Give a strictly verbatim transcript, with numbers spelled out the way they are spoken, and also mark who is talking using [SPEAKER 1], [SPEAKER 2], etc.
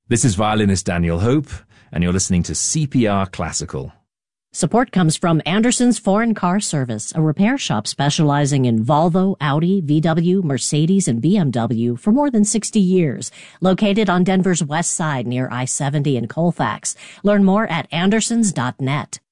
[SPEAKER 1] This is violinist Daniel Hope, and you're listening to C P R Classical.
[SPEAKER 2] Support comes from Anderson's Foreign Car Service, a repair shop specializing in Volvo, Audi, V W, Mercedes, and B M W for more than sixty years. Located on Denver's west side near I seventy and Colfax. Learn more at andersons dot net.